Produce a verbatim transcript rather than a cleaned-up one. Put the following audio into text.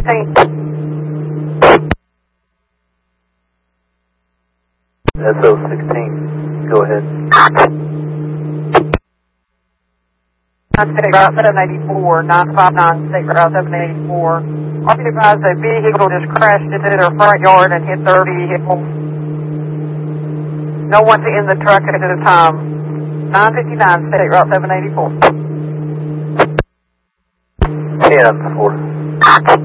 sixteen. S O sixteen, go ahead. State Route seven eighty-four, nine five nine State Route seven eighty-four. I'll be advised a vehicle just crashed into their front yard and hit their vehicle. No one's in the truck at the time. nine fifty-nine State Route seven eighty-four. ten four.